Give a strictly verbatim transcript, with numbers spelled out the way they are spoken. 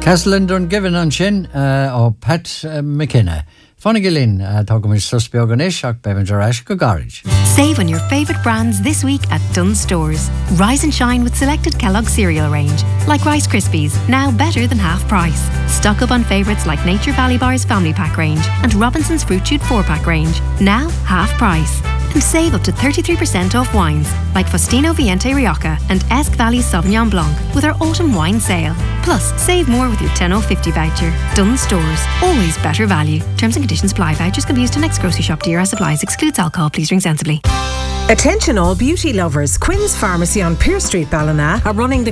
Castellan dun given an sin ó Pat McKenna. Fonigilin talking with Susbjorg and Ishak Bevan go garage. Save on your favourite brands this week at Dunnes Stores. Rise and shine with selected Kellogg cereal range, like Rice Krispies, now better than half price. Stock up on favourites like Nature Valley Bar's Family Pack range and Robinson's Fruit Shoot four pack range, now half price. And save up to thirty-three percent off wines like Faustino Viente Rioja and Esk Valley Sauvignon Blanc with our autumn wine sale. Plus, save more with your ten off fifty voucher. Dunnes Stores, always better value. Terms and conditions apply. Vouchers can be used to next grocery shop. D R S supplies. Excludes alcohol. Please drink sensibly. Attention all beauty lovers. Quinn's Pharmacy on Pearse Street, Ballina are running the